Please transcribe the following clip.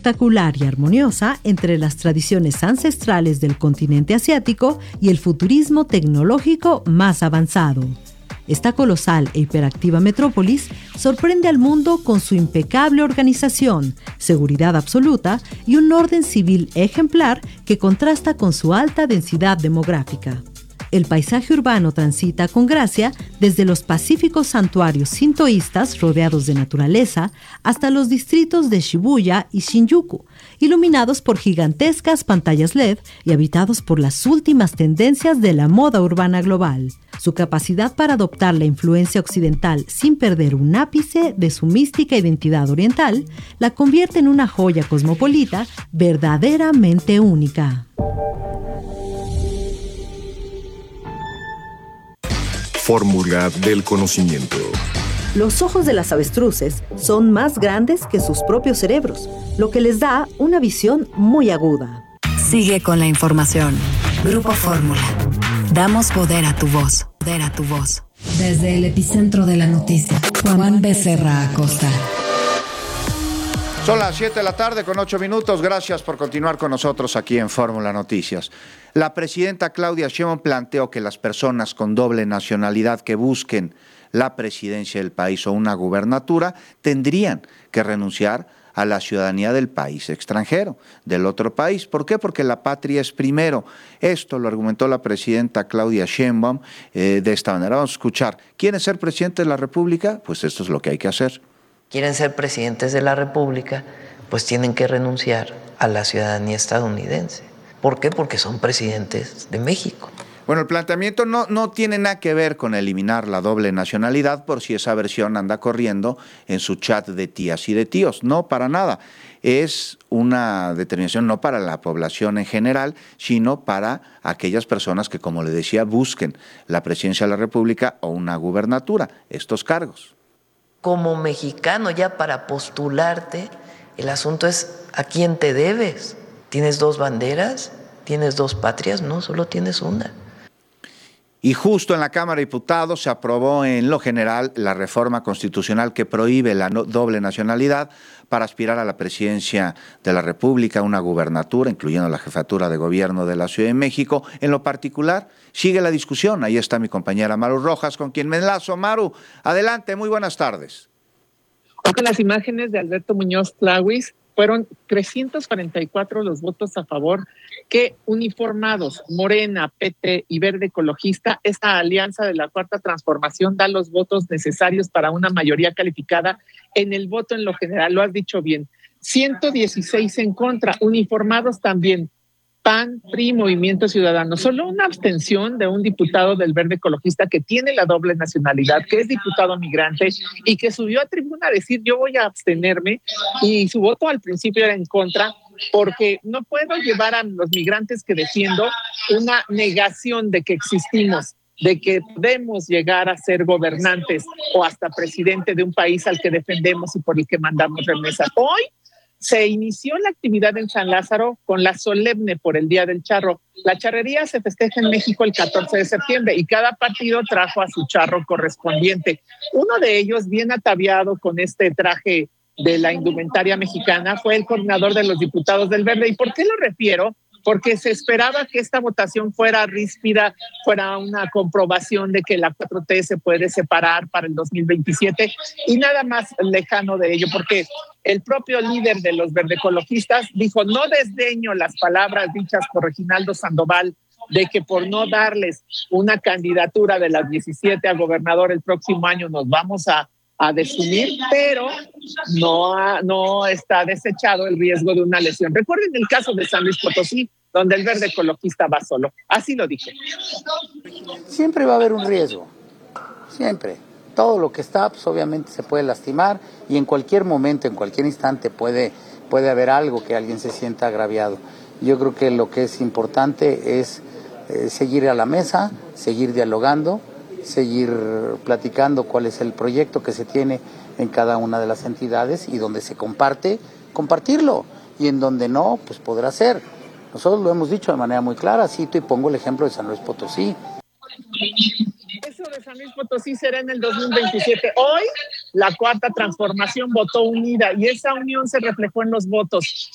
espectacular y armoniosa entre las tradiciones ancestrales del continente asiático y el futurismo tecnológico más avanzado. Esta colosal e hiperactiva metrópolis sorprende al mundo con su impecable organización, seguridad absoluta y un orden civil ejemplar que contrasta con su alta densidad demográfica. El paisaje urbano transita con gracia desde los pacíficos santuarios sintoístas rodeados de naturaleza hasta los distritos de Shibuya y Shinjuku, iluminados por gigantescas pantallas LED y habitados por las últimas tendencias de la moda urbana global. Su capacidad para adoptar la influencia occidental sin perder un ápice de su mística identidad oriental la convierte en una joya cosmopolita verdaderamente única. Fórmula del conocimiento. Los ojos de las avestruces son más grandes que sus propios cerebros, lo que les da una visión muy aguda. Sigue con la información. Grupo Fórmula. Damos poder a tu voz. Poder a tu voz. Desde el epicentro de la noticia, Juan Becerra Acosta. Son las 7 de la tarde con 8 minutos. Gracias por continuar con nosotros aquí en Fórmula Noticias. La presidenta Claudia Sheinbaum planteó que las personas con doble nacionalidad que busquen la presidencia del país o una gubernatura tendrían que renunciar a la ciudadanía del país extranjero, del otro país. ¿Por qué? Porque la patria es primero. Esto lo argumentó la presidenta Claudia Sheinbaum de esta manera. Vamos a escuchar. ¿Quieren ser presidente de la República? Pues esto es lo que hay que hacer. Quieren ser presidentes de la República, pues tienen que renunciar a la ciudadanía estadounidense. ¿Por qué? Porque son presidentes de México. Bueno, el planteamiento no tiene nada que ver con eliminar la doble nacionalidad, por si esa versión anda corriendo en su chat de tías y de tíos. No, para nada. Es una determinación no para la población en general, sino para aquellas personas que, como le decía, busquen la presidencia de la República o una gubernatura, estos cargos. Como mexicano, ya para postularte, el asunto es ¿a quién te debes? ¿Tienes dos banderas? ¿Tienes dos patrias? No, solo tienes una. Y justo en la Cámara de Diputados se aprobó en lo general la reforma constitucional que prohíbe la doble nacionalidad para aspirar a la presidencia de la República, una gubernatura, incluyendo la jefatura de gobierno de la Ciudad de México. En lo particular, sigue la discusión. Ahí está mi compañera Maru Rojas, con quien me enlazo. Maru, adelante, muy buenas tardes. Con las imágenes de Alberto Muñoz Tlahuis, fueron 344 los votos a favor que uniformados, Morena, PT y Verde Ecologista, esta alianza de la Cuarta Transformación da los votos necesarios para una mayoría calificada en el voto en lo general, lo has dicho bien. 116 en contra, uniformados también, PAN, PRI, Movimiento Ciudadano. Solo una abstención de un diputado del Verde Ecologista que tiene la doble nacionalidad, que es diputado migrante y que subió a tribuna a decir yo voy a abstenerme, y su voto al principio era en contra porque no puedo llevar a los migrantes que defiendo una negación de que existimos, de que podemos llegar a ser gobernantes o hasta presidente de un país al que defendemos y por el que mandamos remesas. Hoy se inició la actividad en San Lázaro con la solemne por el Día del Charro. La charrería se festeja en México el 14 de septiembre y cada partido trajo a su charro correspondiente. Uno de ellos, bien ataviado con este traje de la indumentaria mexicana, fue el coordinador de los diputados del Verde. ¿Y por qué lo refiero? Porque se esperaba que esta votación fuera ríspida, fuera una comprobación de que la 4T se puede separar para el 2027 y nada más lejano de ello, porque el propio líder de los verdecologistas dijo, no desdeño las palabras dichas por Reginaldo Sandoval de que por no darles una candidatura de las 17 a gobernador el próximo año nos vamos a desunir, pero no está desechado el riesgo de una lesión. Recuerden el caso de San Luis Potosí, donde el verde ecologista va solo. Así lo dije. Siempre va a haber un riesgo, siempre. Todo lo que está, pues obviamente se puede lastimar y en cualquier momento, en cualquier instante puede haber algo que alguien se sienta agraviado. Yo creo que lo que es importante es seguir a la mesa, seguir dialogando, seguir platicando cuál es el proyecto que se tiene en cada una de las entidades y donde se comparte, compartirlo, y en donde no, pues podrá ser. Nosotros lo hemos dicho de manera muy clara, cito y pongo el ejemplo de San Luis Potosí. Eso de San Luis Potosí será en el 2027. Hoy la Cuarta Transformación votó unida y esa unión se reflejó en los votos.